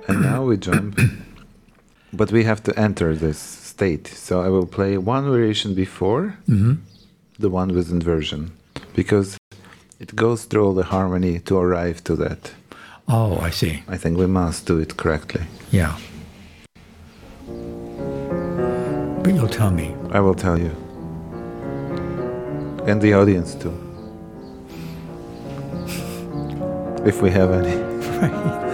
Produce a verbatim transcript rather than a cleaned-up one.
And now we jump. But we have to enter this state. So I will play one variation before Mm-hmm. the one with inversion, because it goes through all the harmony to arrive to that. Oh, I see. I think we must do it correctly. Yeah. But you'll tell me. I will tell you. And the audience too. If we have any. Right.